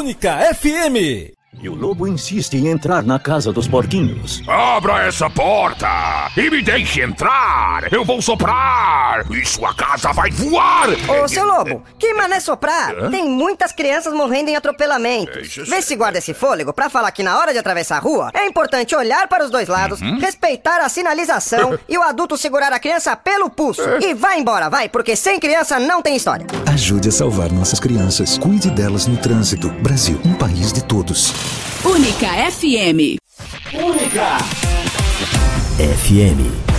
Única FM. E o lobo insiste em entrar na casa dos porquinhos. Abra essa porta e me deixe entrar. Eu vou soprar e sua casa vai voar. Ô, seu lobo, que mané soprar? Tem muitas crianças morrendo em atropelamento. Vê se guarda esse fôlego pra falar que na hora de atravessar a rua é importante olhar para os dois lados, respeitar a sinalização e o adulto segurar a criança pelo pulso. E vai embora, vai, porque sem criança não tem história. Ajude a salvar nossas crianças. Cuide delas no trânsito. Brasil, um país de todos. Única FM. Única FM.